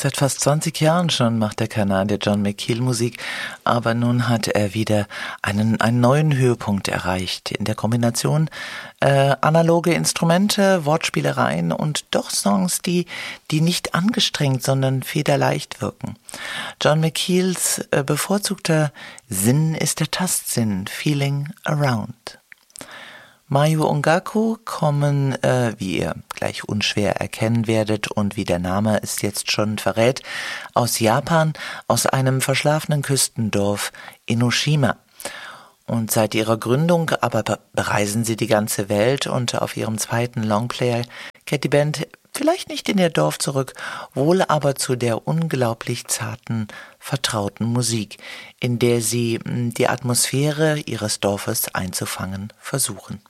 Seit fast 20 Jahren schon macht der Kanadier John McKeel Musik, aber nun hat er wieder einen neuen Höhepunkt erreicht. In der Kombination analoge Instrumente, Wortspielereien und doch Songs, die nicht angestrengt, sondern federleicht wirken. John McKeels bevorzugter Sinn ist der Tastsinn, Feeling Around. Mayu Ongaku kommen, wie ihr gleich unschwer erkennen werdet und wie der Name es jetzt schon verrät, aus Japan, aus einem verschlafenen Küstendorf Enoshima. Und seit ihrer Gründung aber bereisen sie die ganze Welt und auf ihrem zweiten Longplay kehrt die Band vielleicht nicht in ihr Dorf zurück, wohl aber zu der unglaublich zarten, vertrauten Musik, in der sie die Atmosphäre ihres Dorfes einzufangen versuchen.